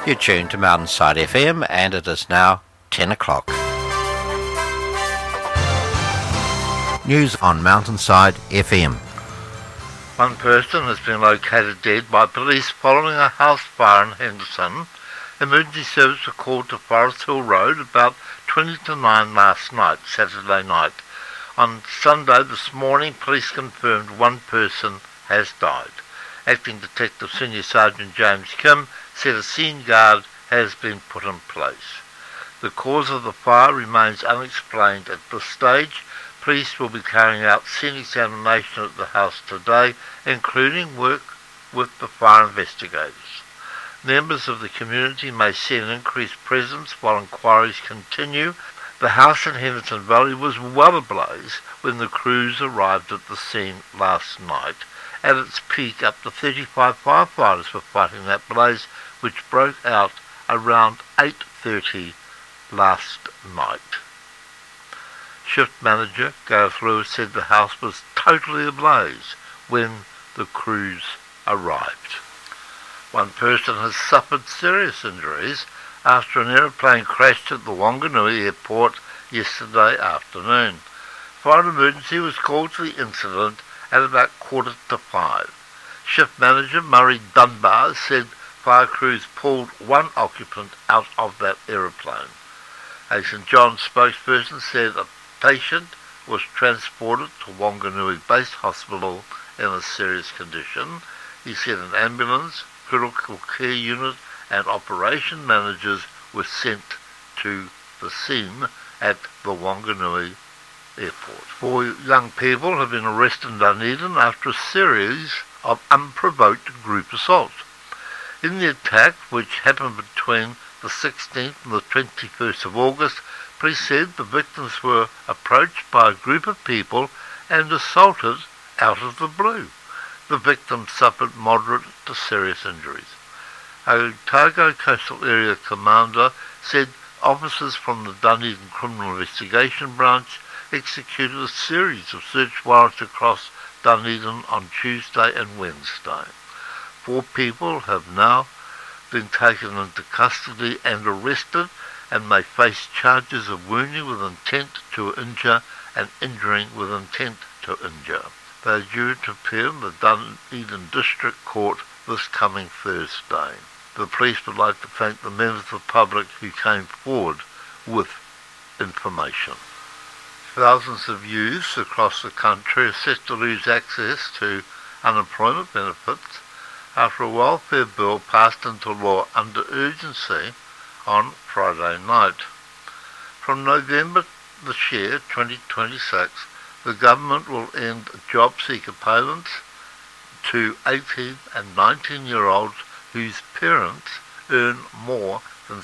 You're tuned to Mountainside FM and it is now 10 o'clock. News on Mountainside FM. One person has been located dead by police following a house fire in Henderson. Emergency service were called to Forest Hill Road about 20 to 9 last night, Saturday night. On Sunday this morning, police confirmed one person has died. Acting Detective Senior Sergeant James Kim said a scene guard has been put in place. The cause of the fire remains unexplained at this stage. Police will be carrying out scene examination at the house today, including work with the fire investigators. Members of the community may see an increased presence while inquiries continue. The house in Henderson Valley was well ablaze when the crews arrived at the scene last night. At its peak, up to 35 firefighters were fighting that blaze, which broke out around 8:30 last night. Shift manager Gareth Lewis said the house was totally ablaze when the crews arrived. One person has suffered serious injuries after an aeroplane crashed at the Wanganui airport yesterday afternoon. Fire emergency was called to the incident at about 4:45. Shift manager Murray Dunbar said fire crews pulled one occupant out of that aeroplane. A St John's spokesperson said a patient was transported to Wanganui Base Hospital in a serious condition. He said an ambulance, critical care unit and operation managers were sent to the scene at the Wanganui airport. 4 young people have been arrested in Dunedin after a series of unprovoked group assaults. In the attack, which happened between the 16th and the 21st of August, police said the victims were approached by a group of people and assaulted out of the blue. The victims suffered moderate to serious injuries. A Otago Coastal Area commander said officers from the Dunedin Criminal Investigation Branch executed a series of search warrants across Dunedin on Tuesday and Wednesday. 4 people have now been taken into custody and arrested and may face charges of wounding with intent to injure and injuring with intent to injure. They are due to appear in the Dunedin District Court this coming Thursday. The police would like to thank the members of the public who came forward with information. Thousands of youths across the country are set to lose access to unemployment benefits after a welfare bill passed into law under urgency on Friday night. From November this year, 2026, the government will end job seeker payments to 18 and 19-year-olds whose parents earn more than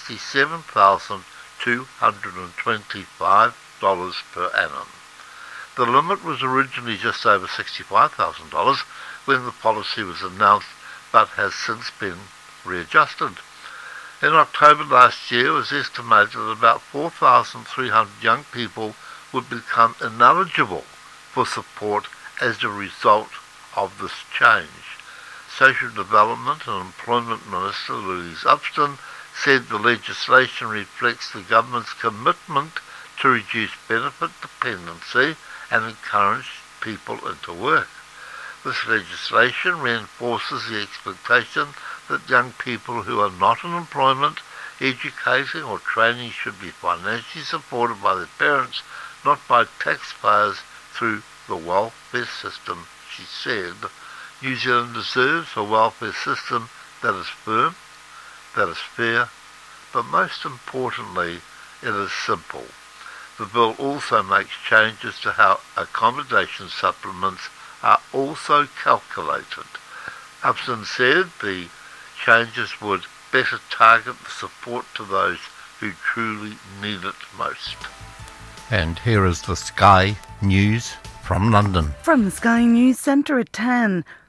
$67,225 per annum. The limit was originally just over $65,000 when the policy was announced, but has since been readjusted. In October last year, it was estimated that about 4,300 young people would become ineligible for support as a result of this change. Social Development and Employment Minister Louise Upston said the legislation reflects the government's commitment to reduce benefit dependency and encourage people into work. This legislation reinforces the expectation that young people who are not in employment, educating or training should be financially supported by their parents, not by taxpayers through the welfare system, she said. New Zealand deserves a welfare system that is firm, that is fair, but most importantly, it is simple. The bill also makes changes to how accommodation supplements are also calculated. Upson said the changes would better target the support to those who truly need it most. And here is the Sky News from London. From the Sky News Centre at 10.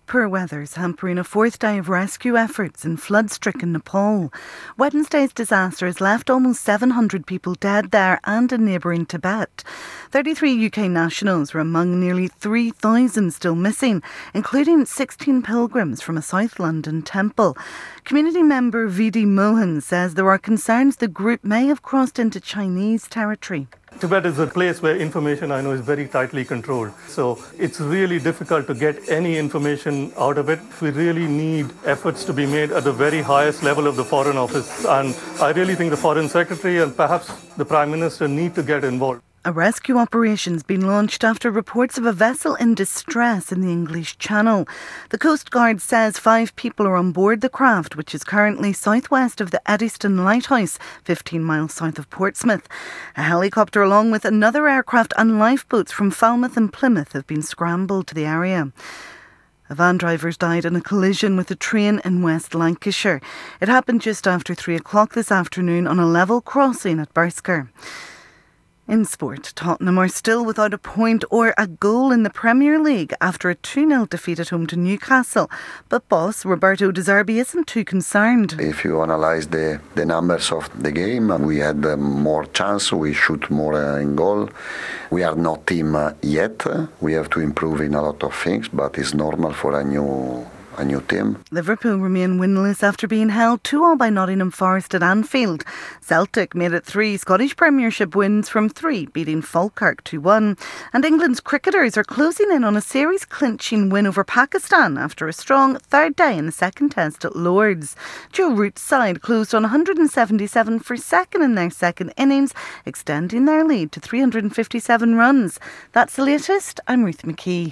Poor weather's hampering a fourth day of rescue efforts in flood-stricken Nepal. Wednesday's disaster has left almost 700 people dead there and in neighbouring Tibet. 33 UK nationals were among nearly 3,000 still missing, including 16 pilgrims from a South London temple. Community member V.D. Mohan says there are concerns the group may have crossed into Chinese territory. Tibet is a place where information, I know, is very tightly controlled. So it's really difficult to get any information out of it. We really need efforts to be made at the very highest level of the Foreign Office. And I really think the Foreign Secretary and perhaps the Prime Minister need to get involved. A rescue operation's been launched after reports of a vessel in distress in the English Channel. The Coast Guard says 5 people are on board the craft, which is currently southwest of the Eddystone Lighthouse, 15 miles south of Portsmouth. A helicopter along with another aircraft and lifeboats from Falmouth and Plymouth have been scrambled to the area. A van driver's died in a collision with a train in West Lancashire. It happened just after 3 o'clock this afternoon on a level crossing at Bursker. In sport, Tottenham are still without a point or a goal in the Premier League after a 2-0 defeat at home to Newcastle. But boss Roberto De Zerbi isn't too concerned. If you analyse the numbers of the game, we had more chance, we shoot more in goal. We are not team yet. We have to improve in a lot of things, but it's normal for a new team. Liverpool remain winless after being held 2-2 by Nottingham Forest at Anfield. Celtic made it 3 Scottish Premiership wins from 3, beating Falkirk 2-1. And England's cricketers are closing in on a series-clinching win over Pakistan after a strong third day in the second test at Lord's. Joe Root's side closed on 177 for second in their second innings, extending their lead to 357 runs. That's the latest. I'm Ruth McKee.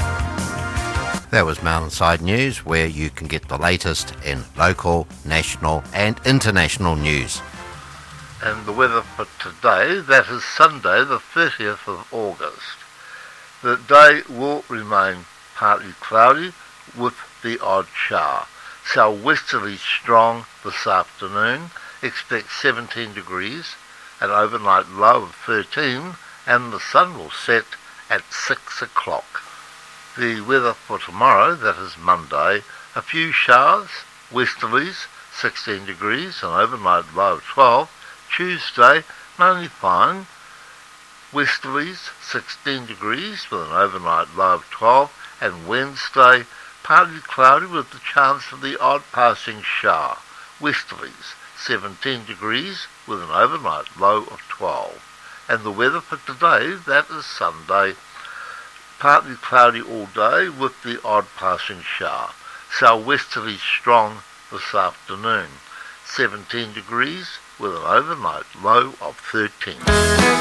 That was Mountainside News, where you can get the latest in local, national and international news. And the weather for today, that is Sunday the 30th of August. The day will remain partly cloudy with the odd shower. Southwesterly strong this afternoon, expect 17 degrees, an overnight low of 13, and the sun will set at 6 o'clock. The weather for tomorrow, that is Monday, a few showers, westerlies, 16 degrees, an overnight low of 12. Tuesday, mainly fine, westerlies, 16 degrees with an overnight low of 12. And Wednesday, partly cloudy with the chance of the odd passing shower, westerlies, 17 degrees with an overnight low of 12. And the weather for today, that is Sunday, partly cloudy all day with the odd passing shower. Southwesterly strong this afternoon. 17 degrees with an overnight low of 13.